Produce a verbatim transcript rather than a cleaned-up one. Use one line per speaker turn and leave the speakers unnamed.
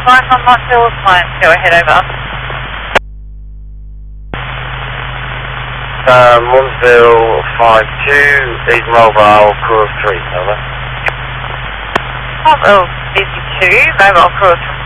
five one one two, climb, go ahead, over.
Um, one zero five two is mobile, course three, over.
Mobile busy two, mobile course